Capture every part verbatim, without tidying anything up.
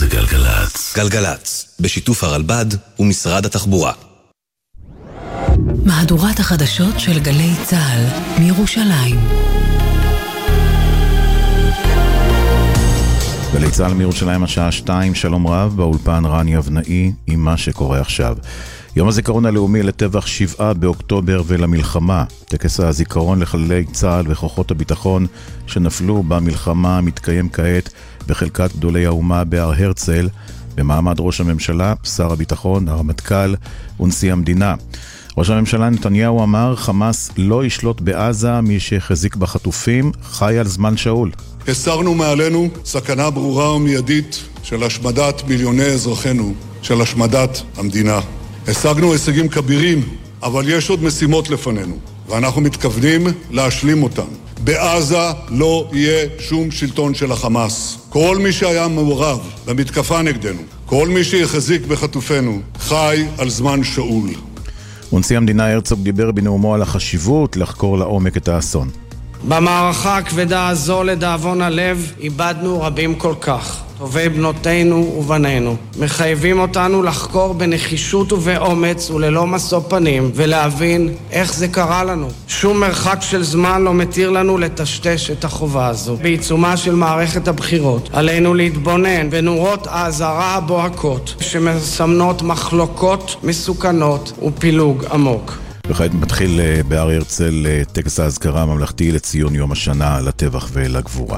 זה גלגלץ. גלגלץ, בשיתוף הרלב"ד ומשרד התחבורה. מהדורת החדשות של גלי צה"ל מירושלים. גלי צה"ל מירושלים השעה שתיים, שלום רב, באולפן רני אבנאי עם מה שקורה עכשיו. יום הזיכרון הלאומי לטבח שבעה באוקטובר ולמלחמה. טקס הזיכרון לחללי צה"ל וכוחות הביטחון שנפלו במלחמה מתקיים כעת בחלקת גדולי האומה בהר הרצל, במעמד ראש הממשלה, שר הביטחון, הרמטכ"ל ונשיא המדינה. ראש הממשלה נתניהו אמר, חמאס לא ישלוט בעזה, מי שחזיק בחטופים חי על זמן שאול. הסרנו מעלינו סכנה ברורה ומיידית של השמדת מיליוני אזרחינו, של השמדת המדינה. השגנו הישגים כבירים, אבל יש עוד משימות לפנינו, ואנחנו מתכוונים להשלים אותן. בעזה לא יהיה שום שלטון של החמאס. כל מי שהיה מעורב במתקפה נגדנו, כל מי שיחזיק בחטופינו, חי על זמן שאול. ונשיא המדינה הרצוג דיבר בנאומו על החשיבות לחקור לעומק את האסון. במערכה הכבדה הזו לדאבון הלב איבדנו רבים כל כך. טובי בנותינו ובנינו מחייבים אותנו לחקור בנחישות ובאומץ וללא משוא פנים ולהבין איך זה קרה לנו. שום מרחק של זמן לא מתיר לנו לטשטש את החובה הזו. בעיצומה של מערכת הבחירות עלינו להתבונן בנורות האזהרה הבוהקות שמסמנות מחלוקות מסוכנות ופילוג עמוק. וכעת מתחיל בהר הרצל טקס ההזכרה הממלכתי לציון יום השנה לטבח ולגבורה.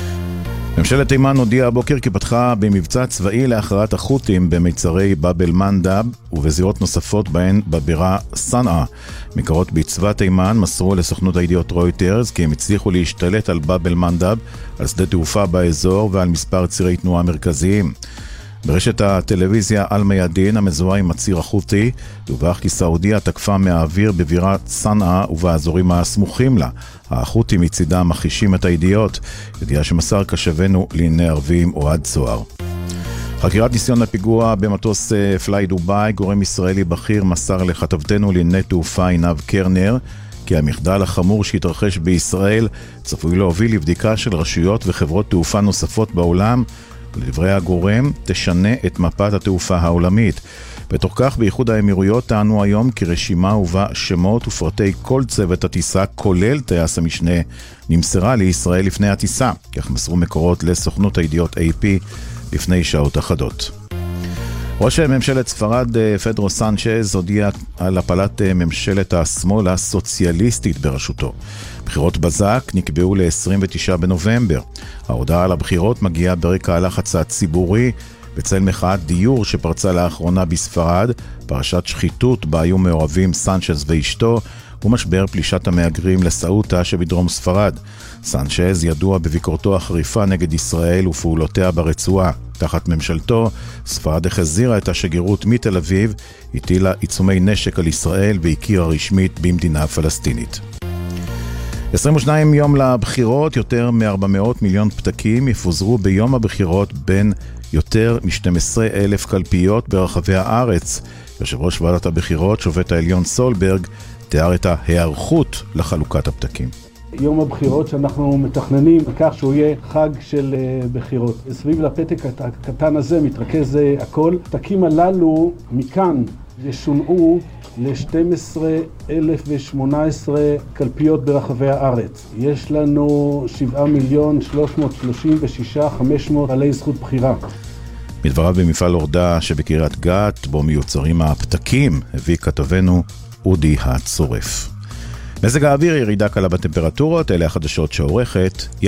ממשלת תימן הודיעה הבוקר כי פתחה במבצע צבאי להכרעת החות'ים במיצרי באב אל-מנדב ובזירות נוספות בהן בבירה סנעה. מקורות בצבא תימן מסרו לסוכנות הידיעות רויטרס כי הם הצליחו להשתלט על באב אל-מנדב, על שדה תעופה באזור ועל מספר צירי תנועה מרכזיים. ברשת הטלוויזיה אל-מיאדין המזוהה עם הציר החות'י דווח כי סעודיה תקפה מהאוויר בבירת סנעה ובאזורים הסמוכים לה. החות'ים מצידם מכחישים את הידיעות, ידיעה שמסר קשבנו לעיני ערבים אוהד צוהר. חקירת ניסיון הפיגוע במטוס פליי דוביי, גורם ישראלי בכיר מסר לכתבתנו לענייני תעופה עינב קרנר כי המחדל החמור שהתרחש בישראל צפוי להוביל לבדיקה של רשויות וחברות תעופה נוספות בעולם, ולדברי הגורם תשנה את מפת התעופה העולמית. בתוך כך באיחוד האמירויות טענו היום כי רשימה ובה שמות ופרטי כל צוות הטיסה כולל טייס המשנה נמסרה לישראל לפני הטיסה, כך מסרו מקורות לסוכנות הידיעות איי פי לפני שעות אחדות. ראש ממשלת ספרד פדרו סנצ'ז הודיע על הפלת ממשלת השמאל הסוציאליסטית בראשותו. בחירות בזק נקבעו ל-עשרים ותשעה בנובמבר. ההודעה על הבחירות מגיעה ברקע הלחץ הציבורי בצל מחאת דיור שפרצה לאחרונה בספרד, פרשת שחיתות בה היו מעורבים סנצ'ז ואשתו, ומשבר פלישת המהגרים לסאוטה שבדרום ספרד. סנצ'ז ידוע בביקורתו החריפה נגד ישראל ופעולותיה ברצועה. תחת ממשלתו, ספרד החזירה את השגרירות מתל אביב, הטילה עיצומי נשק על ישראל והכירה רשמית במדינה פלסטינית. עשרים ושניים יום לבחירות, יותר מ-ארבע מאות מיליון פתקים יפוזרו ביום הבחירות בין יותר מ-שנים עשר אלף קלפיות ברחבי הארץ. יושב ראש ועדת הבחירות, שופט העליון סולברג, תיאר את ההיערכות לחלוקת הפתקים. יום הבחירות שאנחנו מתכננים בכך שהוא יהיה חג של בחירות. סביב לפתק הקטן הזה מתרכז הכל. הפתקים הללו מכאן ישונעו ל-שנים עשר אלף ושמונה עשרה קלפיות ברחבי הארץ. יש לנו שבעה מיליון שלוש מאות שלושים ושישה אלף חמש מאות בעלי זכות בחירה. מדבריו במפעל אורדה שבקריית גת, בו מיוצרים הפתקים, הביא כתבנו אודי הצורף. מזג האוויר ירידה קלה בטמפרטורות, אלה החדשות שעורכת